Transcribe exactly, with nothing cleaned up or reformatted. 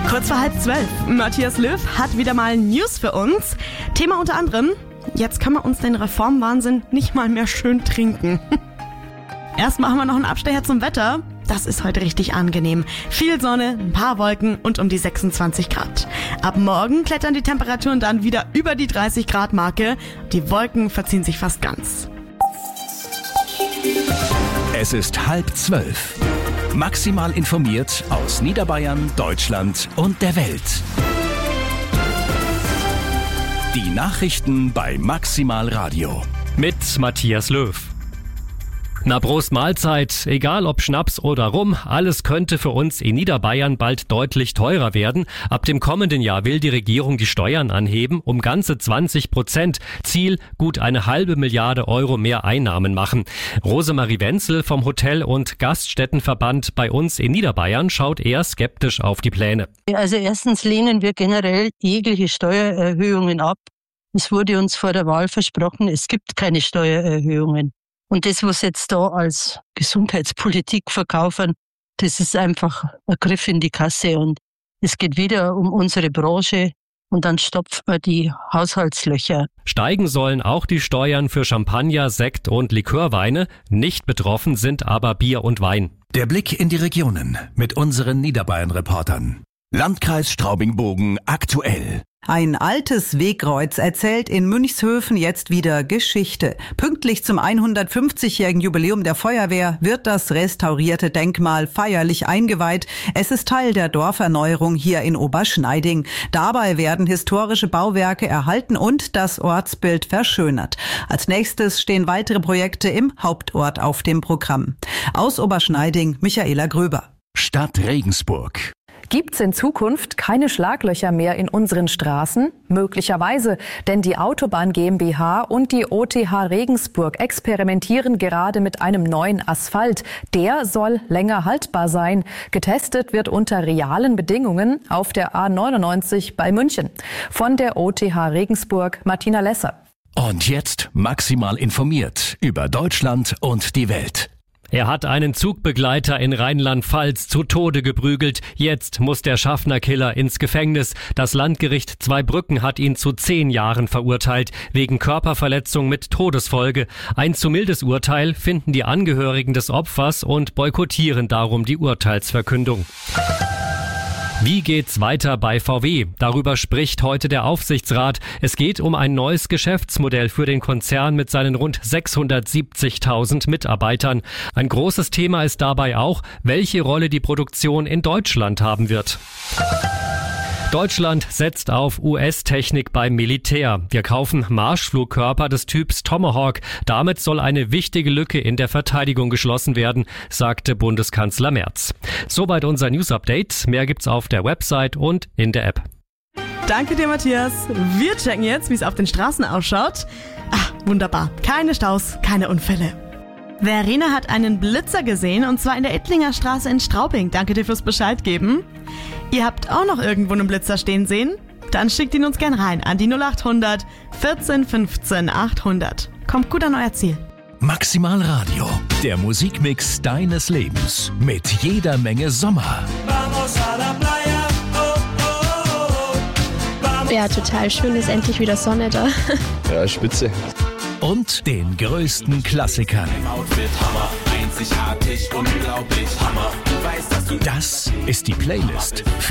Kurz vor halb zwölf. Matthias Löw hat wieder mal News für uns. Thema unter anderem: Jetzt kann man uns den Reformwahnsinn nicht mal mehr schön trinken. Erst machen wir noch einen Abstecher zum Wetter. Das ist heute richtig angenehm. Viel Sonne, ein paar Wolken und um die sechsundzwanzig Grad. Ab morgen klettern die Temperaturen dann wieder über die dreißig Grad Marke. Die Wolken verziehen sich fast ganz. Es ist halb zwölf. Maximal informiert aus Niederbayern, Deutschland und der Welt. Die Nachrichten bei Maximal Radio. Mit Matthias Löw. Na, Prost Mahlzeit. Egal ob Schnaps oder Rum, alles könnte für uns in Niederbayern bald deutlich teurer werden. Ab dem kommenden Jahr will die Regierung die Steuern anheben, um ganze zwanzig Prozent. Ziel, gut eine halbe Milliarde Euro mehr Einnahmen machen. Rosemarie Wenzel vom Hotel- und Gaststättenverband bei uns in Niederbayern schaut eher skeptisch auf die Pläne. Also erstens lehnen wir generell jegliche Steuererhöhungen ab. Es wurde uns vor der Wahl versprochen, es gibt keine Steuererhöhungen. Und das, was jetzt da als Gesundheitspolitik verkaufen, das ist einfach ein Griff in die Kasse. Und es geht wieder um unsere Branche und dann stopft man die Haushaltslöcher. Steigen sollen auch die Steuern für Champagner, Sekt und Likörweine. Nicht betroffen sind aber Bier und Wein. Der Blick in die Regionen mit unseren Niederbayern-Reportern. Landkreis Straubing-Bogen aktuell. Ein altes Wegkreuz erzählt in Münchshöfen jetzt wieder Geschichte. Pünktlich zum hundertfünfzigjährigen Jubiläum der Feuerwehr wird das restaurierte Denkmal feierlich eingeweiht. Es ist Teil der Dorferneuerung hier in Oberschneiding. Dabei werden historische Bauwerke erhalten und das Ortsbild verschönert. Als nächstes stehen weitere Projekte im Hauptort auf dem Programm. Aus Oberschneiding, Michaela Gröber. Stadt Regensburg. Gibt's in Zukunft keine Schlaglöcher mehr in unseren Straßen? Möglicherweise, denn die Autobahn GmbH und die O T H Regensburg experimentieren gerade mit einem neuen Asphalt. Der soll länger haltbar sein. Getestet wird unter realen Bedingungen auf der A neunundneunzig bei München. Von der O T H Regensburg, Martina Lesser. Und jetzt maximal informiert über Deutschland und die Welt. Er hat einen Zugbegleiter in Rheinland-Pfalz zu Tode geprügelt. Jetzt muss der Schaffner-Killer ins Gefängnis. Das Landgericht Zweibrücken hat ihn zu zehn Jahren verurteilt, wegen Körperverletzung mit Todesfolge. Ein zu mildes Urteil finden die Angehörigen des Opfers und boykottieren darum die Urteilsverkündung. Wie geht's weiter bei V W? Darüber spricht heute der Aufsichtsrat. Es geht um ein neues Geschäftsmodell für den Konzern mit seinen rund sechshundertsiebzigtausend Mitarbeitern. Ein großes Thema ist dabei auch, welche Rolle die Produktion in Deutschland haben wird. Deutschland setzt auf U S-Technik beim Militär. Wir kaufen Marschflugkörper des Typs Tomahawk. Damit soll eine wichtige Lücke in der Verteidigung geschlossen werden, sagte Bundeskanzler Merz. Soweit unser News-Update. Mehr gibt's auf der Website und in der App. Danke dir, Matthias. Wir checken jetzt, wie es auf den Straßen ausschaut. Ah, wunderbar. Keine Staus, keine Unfälle. Verena hat einen Blitzer gesehen, und zwar in der Ettlinger Straße in Straubing. Danke dir fürs Bescheid geben. Ihr habt auch noch irgendwo einen Blitzer stehen sehen? Dann schickt ihn uns gern rein an die null acht hundert vierzehn fünfzehn achthundert. Kommt gut an euer Ziel. Maximal Radio, der Musikmix deines Lebens mit jeder Menge Sommer. Ja, total schön, ist endlich wieder Sonne da. Ja, spitze. Und den größten Klassikern. Das ist die Playlist